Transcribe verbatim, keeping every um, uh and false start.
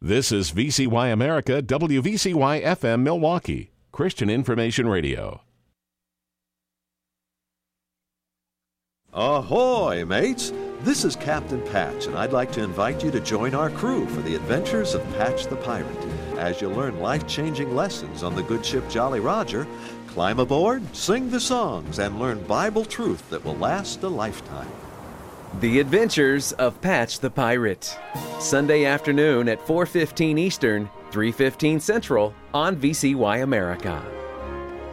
This is V C Y America, W V C Y F M Milwaukee, Christian Information Radio. Ahoy, mates! This is Captain Patch, and I'd like to invite you to join our crew for the adventures of Patch the Pirate. As you learn life-changing lessons on the good ship Jolly Roger, climb aboard, sing the songs, and learn Bible truth that will last a lifetime. The Adventures of Patch the Pirate. Sunday afternoon at four fifteen Eastern, three fifteen Central on V C Y America.